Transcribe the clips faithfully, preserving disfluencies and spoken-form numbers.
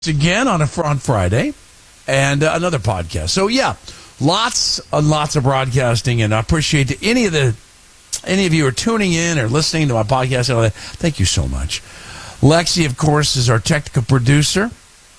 again on a on Friday, and uh, another podcast. So yeah, lots and lots of broadcasting, and I appreciate any of the any of you who are tuning in or listening to my podcast. And all that. Thank you so much. Lexi, of course, is our technical producer.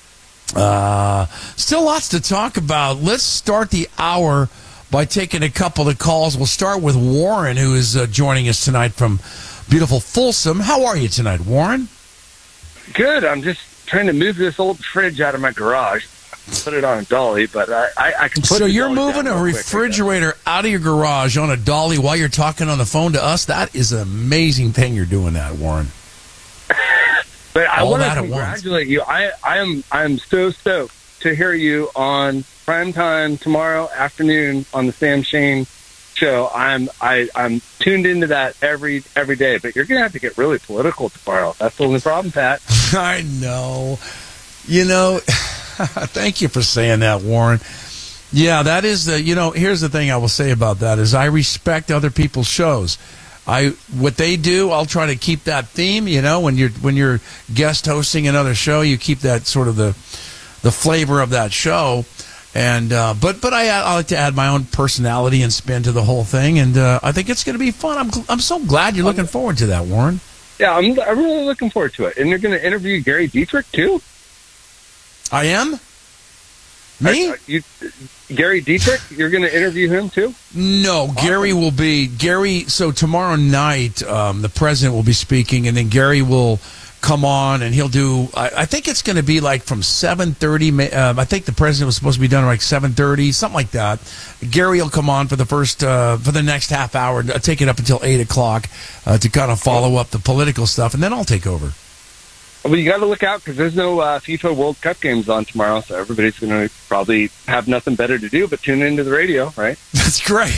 Uh, still lots to talk about. Let's start the hour by taking a couple of calls. We'll start with Warren, who is uh, joining us tonight from beautiful Folsom. How are you tonight, Warren? Good. I'm just trying to move this old fridge out of my garage, put it on a dolly, but I, I, I can put So the you're dolly moving down a real quick, refrigerator out of your garage on a dolly while you're talking on the phone to us? That is an amazing thing you're doing that, Warren. But I All want to that at once. congratulate you. I, I am I'm so stoked to hear you on prime time tomorrow afternoon on the Sam Shane show. I'm I, I'm tuned into that every every day. But you're gonna have to get really political tomorrow. That's the only problem, Pat. I know. You know, thank you for saying that, Warren. Yeah, that is the, you know, here's the thing I will say about that is I respect other people's shows. I what they do, I'll try to keep that theme, you know, when you're when you're guest hosting another show, you keep that sort of the the flavor of that show. And uh, but but I, I like to add my own personality and spin to the whole thing, and uh, I think it's going to be fun. I'm I'm so glad you're looking forward to that, Warren. Yeah, I'm I'm really looking forward to it. And you're going to interview Gary Dietrich too. I am. Me? Are, are you, Gary Dietrich, you're going to interview him too? No, awesome. Gary will be Gary. So tomorrow night, um, the president will be speaking, and then Gary will come on, and he'll do. I, I think it's going to be like from seven thirty. Um, I think the president was supposed to be done like seven thirty, something like that. Gary will come on for the first uh, for the next half hour, take it up until eight o'clock uh, to kind of follow up the political stuff, and then I'll take over. Well, you got to look out because there's no uh, FIFA World Cup games on tomorrow, so everybody's going to probably have nothing better to do but tune into the radio, right? That's great.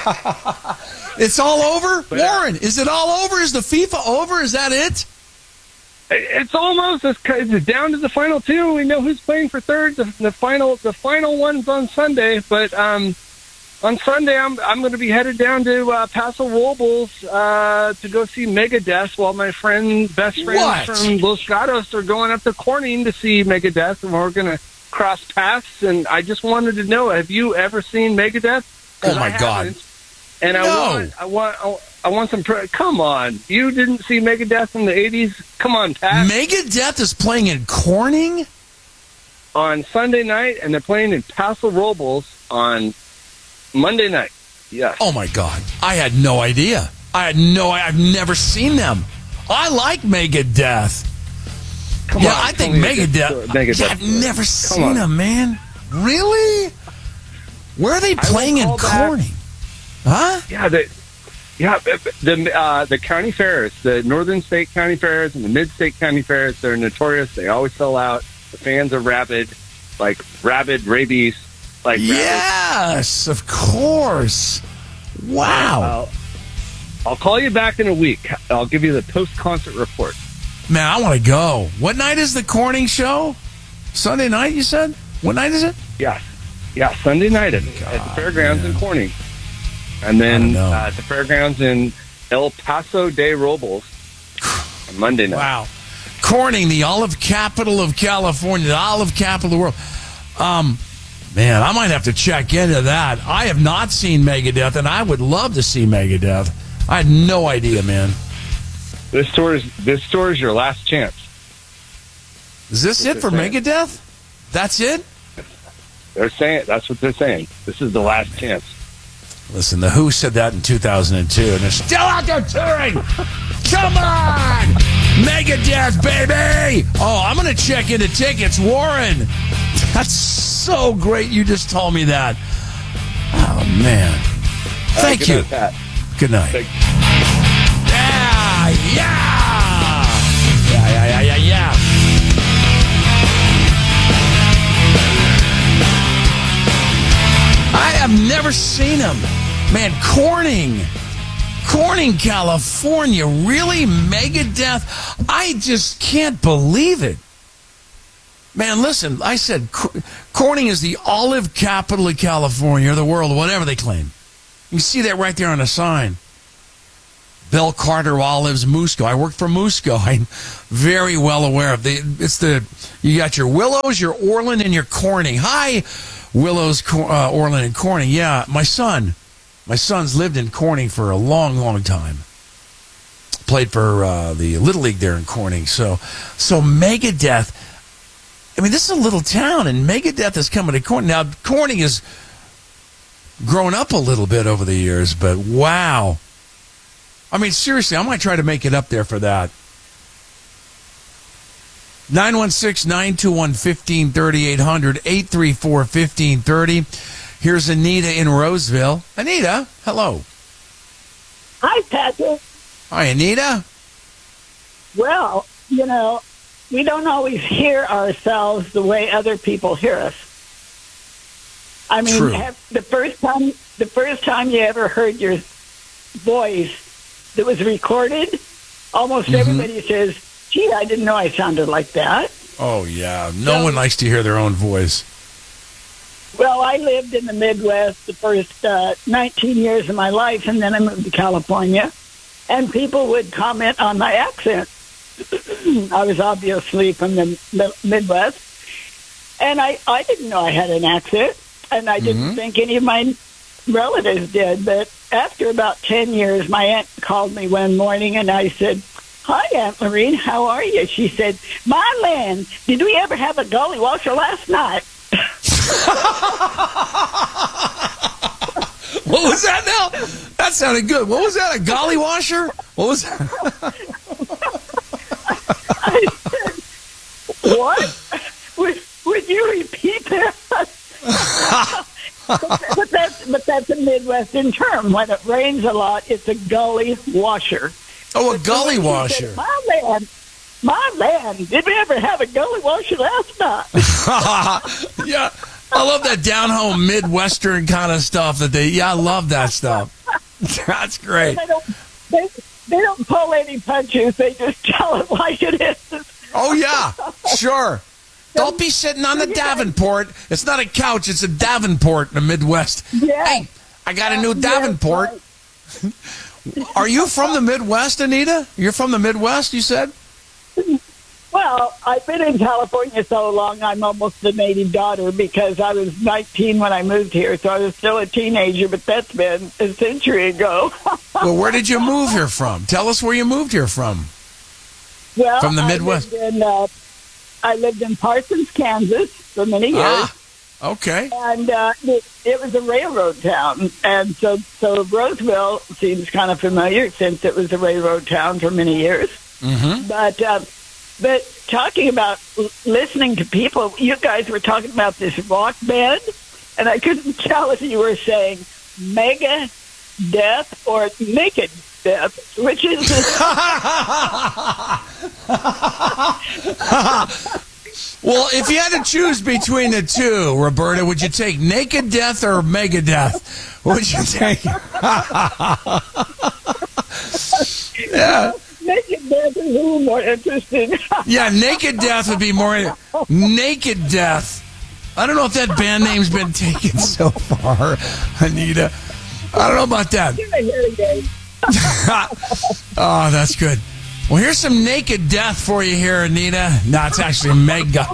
It's all over? But, Warren, is it all over? Is the FIFA over? Is that it? It's almost it's, it's down to the final two. We know who's playing for third. The, the final the final one's on Sunday, but um, on Sunday I'm I'm going to be headed down to uh, Paso Robles uh, to go see Megadeth, while my friend best friends What? from Los Gatos are going up to Corning to see Megadeth, and we're going to cross paths. And I just wanted to know: have you ever seen Megadeth? Oh my I God! haven't. And no. I want I want. I, I want some... Pre- Come on. You didn't see Megadeth in the eighties? Come on, Pat. Megadeth is playing in Corning? On Sunday night, and they're playing in Paso Robles on Monday night. Yes. Oh, my God. I had no idea. I had no... I've never seen them. I like Megadeth. Come yeah, on, I think tell me a good Megadeth... story. Megadeth I've story. never Come seen on. them, man. Really? Where are they playing in call back. Corning? Huh? Yeah, they... Yeah, the uh, the county fairs, the Northern State County Fairs and the Mid-State County Fairs, they're notorious. They always sell out. The fans are rabid, like rabid rabies. Like Yes, rabid. Of course. Wow. I'll, I'll call you back in a week. I'll give you the post-concert report. Man, I want to go. What night is the Corning show? Sunday night, you said? What night is it? Yes. Yeah, Sunday night at, God, at the fairgrounds man. in Corning. And then uh, at the fairgrounds in El Paso de Robles on Monday night. Wow. Corning, the olive capital of California, the olive capital of the world. Um, man, I might have to check into that. I have not seen Megadeth, and I would love to see Megadeth. I had no idea, man. This tour is this tour is your last chance. Is this That's it for saying. Megadeth? That's it? They're saying that's what they're saying. This is the last chance. Listen, The Who said that in two thousand two, and they're still out there touring. Come on! Megadeth, baby! Oh, I'm going to check into tickets. Warren, that's so great you just told me that. Oh, man. Thank uh, good you. Night, Pat. Good night. Thank- yeah, yeah! Yeah, yeah, yeah, yeah, yeah. I have never seen him. Man, Corning. Corning, California. Really? Megadeth? I just can't believe it. Man, listen, I said Corning is the olive capital of California, or the world, whatever they claim. You can see that right there on the sign. Bill Carter Olives, Musco. I worked for Musco. I'm very well aware of the. It's the you got your Willows, your Orland, and your Corning. Hi, Willows, uh, Orland, and Corning. Yeah, my son, my son's lived in Corning for a long, long time. Played for uh, the Little League there in Corning. So, so Megadeth. I mean, this is a little town, and Megadeth is coming to Corning. Now, Corning has grown up a little bit over the years, but wow. I mean, seriously, I might try to make it up there for that. nine one six, nine two one, one five three zero, eight hundred, eight three four, one five three zero. Here's Anita in Roseville. Anita, hello. Hi, Patrick. Hi, Anita. Well, you know, we don't always hear ourselves the way other people hear us. I mean, True. have, the first time the first time you ever heard your voice that was recorded, almost mm-hmm. everybody says, "Gee, I didn't know I sounded like that." Oh yeah, no so, one likes to hear their own voice. Well, I lived in the Midwest the first uh, nineteen years of my life, and then I moved to California, and people would comment on my accent. I was obviously from the, the Midwest, and I, I didn't know I had an accent, and I didn't mm-hmm. think any of my relatives did. But after about ten years, my aunt called me one morning, and I said, "Hi, Aunt Lorene, how are you?" She said, "My land, did we ever have a gully washer last night?" What was that now? That sounded good. What was that, a golly washer? What was that? I said, "What? Would, would you repeat that?" but that's but that's a Midwestern term. When it rains a lot, it's a gully washer. Oh, a gully She washer. said, my land, my land. Did we ever have a gully washer last night? Yeah, I love that down home Midwestern kind of stuff. That they, yeah, I love that stuff. That's great. They don't, they, they don't pull any punches. They just tell it like it is. Oh yeah, sure. Don't be sitting on the Davenport. It's not a couch. It's a Davenport in the Midwest. Yeah. Hey, I got a new Yes, Davenport. right. Are you from the Midwest, Anita? You're from the Midwest, you said? Well, I've been in California so long, I'm almost a native daughter because I was nineteen when I moved here, so I was still a teenager, but that's been a century ago. Well, where did you move here from? Tell us where you moved here from. Well, From the Midwest. I lived in, uh, I lived in Parsons, Kansas for many years. Ah, okay. And uh, it, it was a railroad town. And so, so Roseville seems kind of familiar since it was a railroad town for many years. Mm-hmm. But uh, but talking about l- listening to people, you guys were talking about this rock band, and I couldn't tell if you were saying Mega Death or Naked Death, which is this. Well, if you had to choose between the two, Roberta, would you take Naked Death or Megadeth? What would you take? Yeah. Naked Death is a little more interesting. Yeah, Naked Death would be more... Naked Death. I don't know if that band name's been taken so far, Anita. I don't know about that. Oh, that's good. Well, here's some Naked Death for you here, Anita. No, it's actually Mega.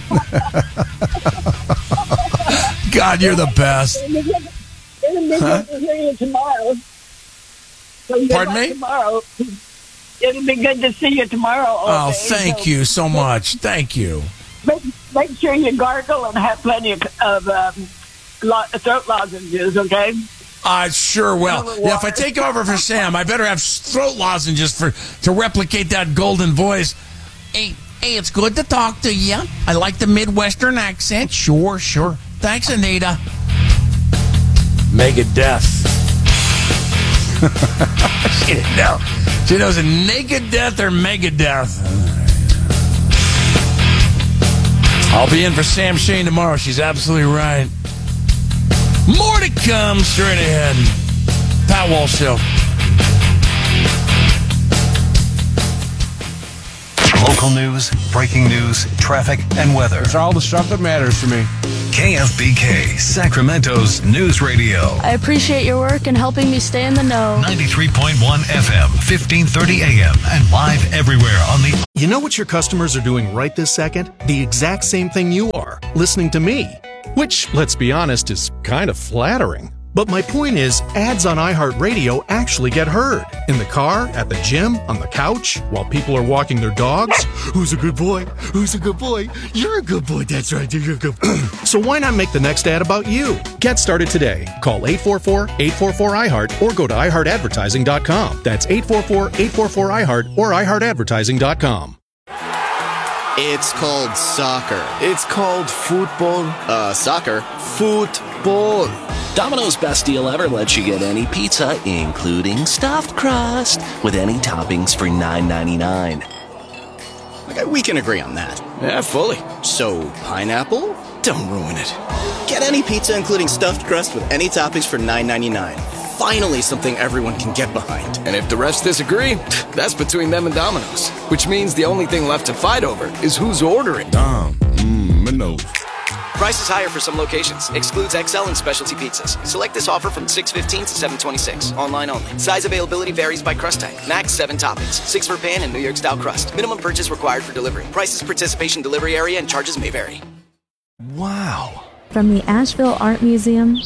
God, you're the best. It'll be good to hear you tomorrow. So good Pardon luck me? Tomorrow. It'll be good to see you tomorrow. Oh, Okay? thank So you so much. Thank you. Make, make sure you gargle and have plenty of, of um, lo- throat lozenges, okay? I sure will. Yeah, if I take over for Sam, I better have throat lozenges for to replicate that golden voice. Hey, hey, it's good to talk to you. I like the Midwestern accent. Sure, sure. Thanks, Anita. Megadeth. She didn't know. She knows a Naked Death or Megadeth. I'll be in for Sam Shane tomorrow. She's absolutely right. More to come straight ahead. Pat Walsh Show. Local news, breaking news, traffic, and weather. It's all the stuff that matters to me. K F B K, Sacramento's news radio. I appreciate your work in helping me stay in the know. ninety-three point one F M, fifteen thirty A M, and live everywhere on the... You know what your customers are doing right this second? The exact same thing you are, listening to me. Which, let's be honest, is kind of flattering. But my point is, ads on iHeartRadio actually get heard. In the car, at the gym, on the couch, while people are walking their dogs. Who's a good boy? Who's a good boy? You're a good boy. That's right. You're a good boy. So why not make the next ad about you? Get started today. Call eight four four, eight four four, I heart or go to i heart advertising dot com. That's eight four four, eight four four, I heart or i heart advertising dot com. It's called soccer. It's called football. Uh, soccer. Football. Domino's Best Deal Ever lets you get any pizza, including stuffed crust, with any toppings for nine ninety-nine. Okay, we can agree on that. Yeah, fully. So, pineapple? Don't ruin it. Get any pizza, including stuffed crust, with any toppings for nine ninety-nine. Finally, something everyone can get behind. And if the refs disagree, that's between them and Domino's. Which means the only thing left to fight over is who's ordering. Dom, mmm, no. Price is higher for some locations. Excludes X L and specialty pizzas. Select this offer from six fifteen to seven twenty-six. Online only. Size availability varies by crust type. Max seven toppings. Six for pan and New York style crust. Minimum purchase required for delivery. Prices, participation, delivery area, and charges may vary. Wow. From the Asheville Art Museum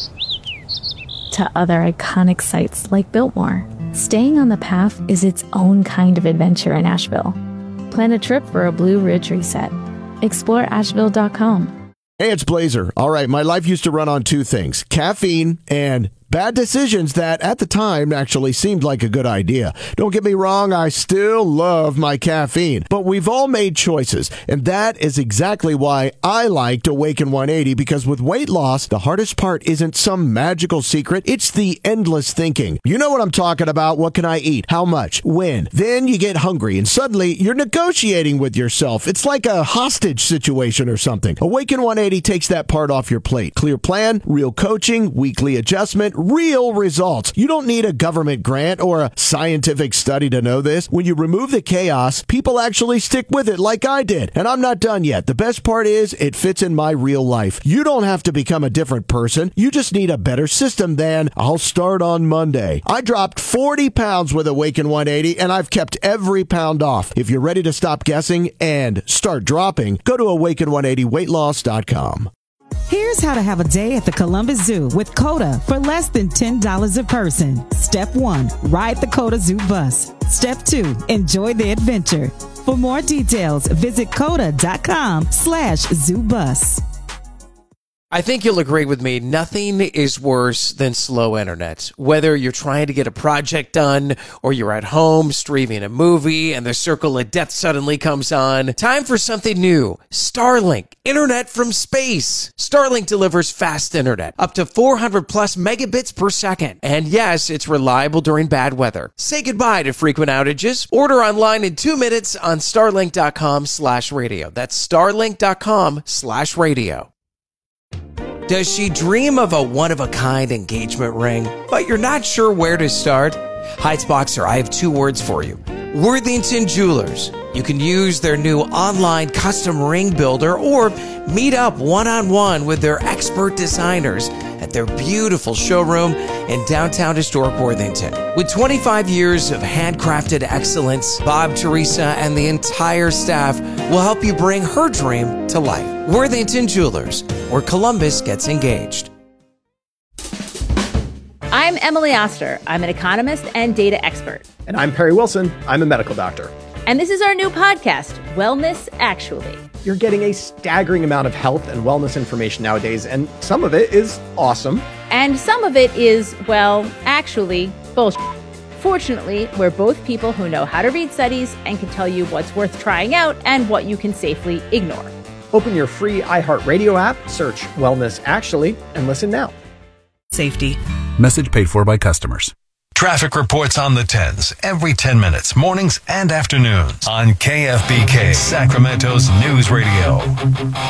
to other iconic sites like Biltmore, staying on the path is its own kind of adventure in Asheville. Plan a trip for a Blue Ridge reset. Explore asheville dot com. Hey, it's Blazer. All right, my life used to run on two things, caffeine and bad decisions that at the time actually seemed like a good idea. Don't get me wrong, I still love my caffeine, but we've all made choices, and that is exactly why I liked Awaken one eighty, because with weight loss, the hardest part isn't some magical secret, it's the endless thinking. You know what I'm talking about. What can I eat? How much? When? Then you get hungry, and suddenly you're negotiating with yourself. It's like a hostage situation or something. Awaken one eighty takes that part off your plate. Clear plan, real coaching, weekly adjustment, real results. You don't need a government grant or a scientific study to know this. When you remove the chaos, people actually stick with it like I did. And I'm not done yet. The best part is it fits in my real life. You don't have to become a different person. You just need a better system than I'll start on Monday. I dropped forty pounds with Awaken one eighty, and I've kept every pound off. If you're ready to stop guessing and start dropping, go to awaken one eighty weight loss dot com. Here's how to have a day at the Columbus Zoo with COTA for less than ten dollars a person. Step one, ride the COTA Zoo bus. Step two, enjoy the adventure. For more details, visit COTA dot com slash zoo bus. I think you'll agree with me, nothing is worse than slow internet. Whether you're trying to get a project done or you're at home streaming a movie and the circle of death suddenly comes on, time for something new. Starlink, internet from space. Starlink delivers fast internet, up to four hundred plus megabits per second. And yes, it's reliable during bad weather. Say goodbye to frequent outages. Order online in two minutes on starlink dot com slash radio. That's starlink dot com slash radio. Does she dream of a one-of-a-kind engagement ring, but you're not sure where to start? Heightsboxer, I have two words for you. Worthington Jewelers. You can use their new online custom ring builder or meet up one-on-one with their expert designers at their beautiful showroom in downtown historic Worthington. With twenty-five years of handcrafted excellence, Bob, Teresa, and the entire staff will help you bring her dream to life. Worthington Jewelers, where Columbus gets engaged. I'm Emily Oster. I'm an economist and data expert. And I'm Perry Wilson. I'm a medical doctor. And this is our new podcast, Wellness Actually. You're getting a staggering amount of health and wellness information nowadays, and some of it is awesome. And some of it is, well, actually, bullshit. Fortunately, we're both people who know how to read studies and can tell you what's worth trying out and what you can safely ignore. Open your free iHeartRadio app, search Wellness Actually, and listen now. Safety. Message paid for by customers. Traffic reports on the tens every ten minutes, mornings and afternoons on K F B K, Sacramento's News Radio.